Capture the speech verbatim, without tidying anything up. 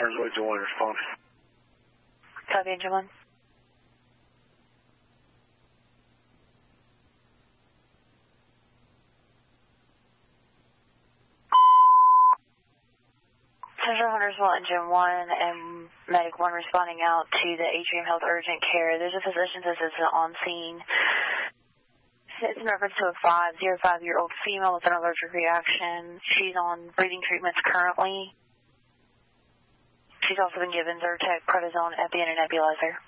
Huntersville, Engine one, respond. Copy, Engine one. Central Huntersville, Engine one, and Medic one responding out to the Atrium Health Urgent Care. There's a physician's assistant on scene. It's in reference to a five, zero five-year-old female with an allergic reaction. She's on breathing treatments currently. She's also been given Zyrtec, prednisone, Epi, and a nebulizer.